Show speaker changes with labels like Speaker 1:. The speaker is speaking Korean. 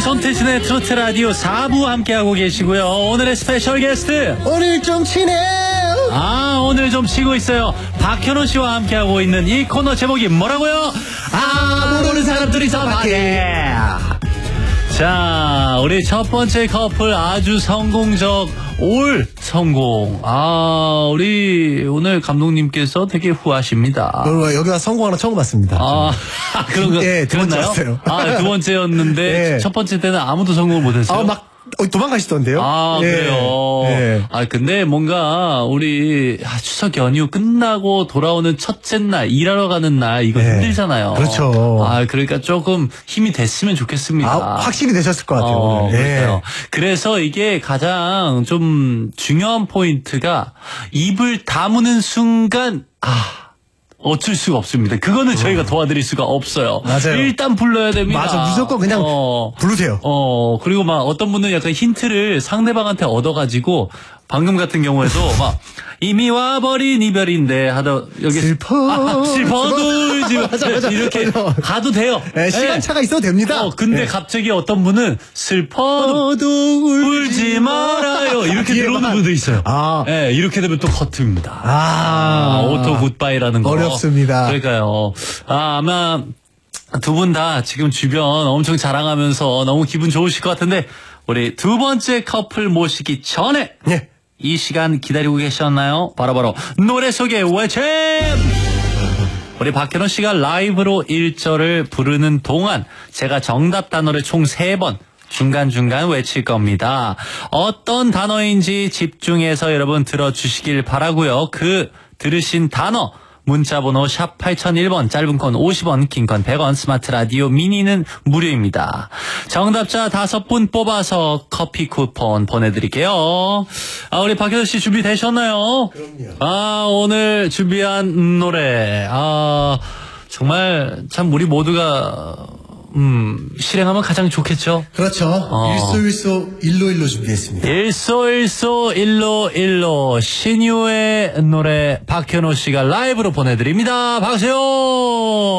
Speaker 1: 손태진의 트로트 라디오 4부 함께하고 계시고요. 오늘의 스페셜 게스트
Speaker 2: 오늘 좀 치네.
Speaker 1: 오늘 좀 치고 있어요. 박현호 씨와 함께하고 있는 이 코너 제목이 뭐라고요? 모르는 사람 둘이서 밖에. 자, 우리 첫 번째 커플 아주 성공적 올 성공. 우리 오늘 감독님께서 되게 후하십니다.
Speaker 2: 여기 와서 성공하는 처음 봤습니다.
Speaker 1: 그런 거.
Speaker 2: 예, 두 번째였어요.
Speaker 1: 두 번째였는데
Speaker 2: 예.
Speaker 1: 첫 번째 때는 아무도 성공을 못했어요.
Speaker 2: 막 도망가시던데요? 예.
Speaker 1: 그래요.
Speaker 2: 예.
Speaker 1: 근데 뭔가 우리 추석 연휴 끝나고 돌아오는 첫째 날, 일하러 가는 날 이거 힘들잖아요.
Speaker 2: 그렇죠.
Speaker 1: 그러니까 조금 힘이 됐으면 좋겠습니다.
Speaker 2: 확실히 되셨을 것 같아요.
Speaker 1: 그러니까요. 그래서 이게 가장 좀 중요한 포인트가 입을 다무는 순간 어쩔 수가 없습니다. 그거는 저희가 도와드릴 수가 없어요.
Speaker 2: 맞아요.
Speaker 1: 일단 불러야 됩니다.
Speaker 2: 맞아, 무조건 그냥 부르세요.
Speaker 1: 그리고 막 어떤 분은 약간 힌트를 상대방한테 얻어가지고 방금 같은 경우에도 막 이미 와버린 이별인데 하다 여기 슬퍼도
Speaker 2: 맞아.
Speaker 1: 이렇게 가도 돼요.
Speaker 2: 네, 시간차가 있어도 됩니다.
Speaker 1: 근데 갑자기 어떤 분은 슬퍼도 울지 말아요 이렇게 들어오는 분도 있어요. 네, 이렇게 되면 또 커트입니다. 오토 굿바이라는 거
Speaker 2: 어렵습니다.
Speaker 1: 그러니까요. 아마 두 분 다 지금 주변 엄청 자랑하면서 너무 기분 좋으실 것 같은데 우리 두 번째 커플 모시기 전에 이 시간 기다리고 계셨나요? 바로 노래 소개 외침! 우리 박현호 씨가 라이브로 1절을 부르는 동안 제가 정답 단어를 총 3번 중간중간 외칠 겁니다. 어떤 단어인지 집중해서 여러분 들어주시길 바라고요. 그 들으신 단어 문자번호 샵 8001번, 짧은 건 50원, 긴 건 100원, 스마트 라디오 미니는 무료입니다. 정답자 5분 뽑아서 커피 쿠폰 보내드릴게요. 우리 박효선 씨 준비되셨나요?
Speaker 2: 그럼요.
Speaker 1: 오늘 준비한 노래. 정말 참 우리 모두가 실행하면 가장 좋겠죠?
Speaker 2: 그렇죠. 일소일소 일로일로 준비했습니다.
Speaker 1: 일소일소 일로일로 신유의 노래 박현호 씨가 라이브로 보내드립니다. 박수요.